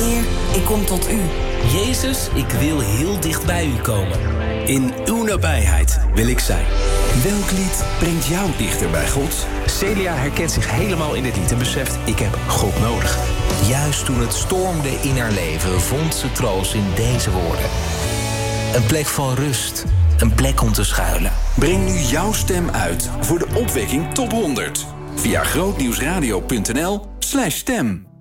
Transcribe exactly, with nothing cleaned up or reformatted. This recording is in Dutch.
Heer, ik kom tot u. Jezus, ik wil heel dicht bij u komen. In uw nabijheid wil ik zijn. Welk lied brengt jou dichter bij God? Celia herkent zich helemaal in dit lied en beseft, ik heb God nodig. Juist toen het stormde in haar leven, vond ze troost in deze woorden. Een plek van rust, een plek om te schuilen. Breng nu jouw stem uit voor de opwekking top honderd. Via grootnieuwsradio punt n l slash stem.